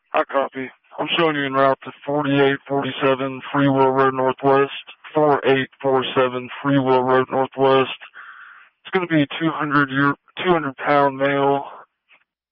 I copy. I'm showing you en route to 4847 Freewheel Road Northwest, 4847 Freewheel Road Northwest. It's going to be a 200-pound male.